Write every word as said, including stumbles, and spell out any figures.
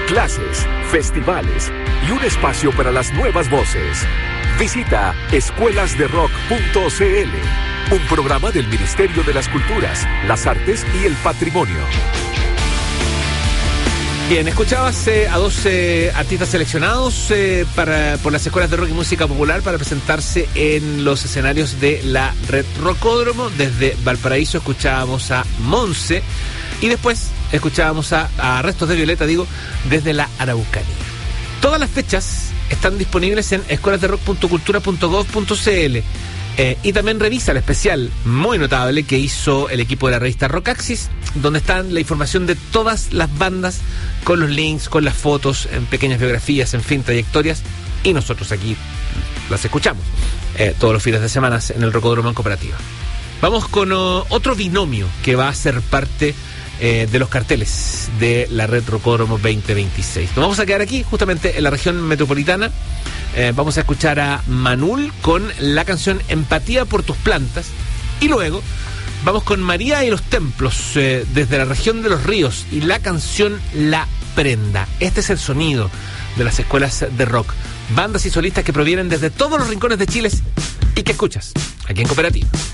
clases, festivales y un espacio para las nuevas voces. Visita escuelas de rock punto c l, un programa del Ministerio de las Culturas, las Artes y el Patrimonio. Bien, escuchabas eh, a dos eh, artistas seleccionados eh, para, por las escuelas de rock y música popular para presentarse en los escenarios de la Red Rocódromo. Desde Valparaíso escuchábamos a Monse y después escuchábamos a, a Restos de Violeta, digo, desde la Araucanía. Todas las fechas están disponibles en escuelas de rock punto cultura punto gov punto c l. Eh, y también revisa el especial muy notable que hizo el equipo de la revista Rockaxis, donde están la información de todas las bandas, con los links, con las fotos, en pequeñas biografías, en fin, trayectorias, y nosotros aquí las escuchamos eh, todos los fines de semana en el Rocódromo en Cooperativa. Vamos con uh, otro binomio que va a ser parte eh, de los carteles de la Red Rocódromo veinte veintiséis. Nos vamos a quedar aquí, justamente en la región metropolitana. Eh, vamos a escuchar a Manul con la canción Empatía por tus plantas. Y luego vamos con María y los Templos eh, desde la región de los ríos y la canción La Prenda. Este es el sonido de las escuelas de rock. Bandas y solistas que provienen desde todos los rincones de Chile y que escuchas aquí en Cooperativa.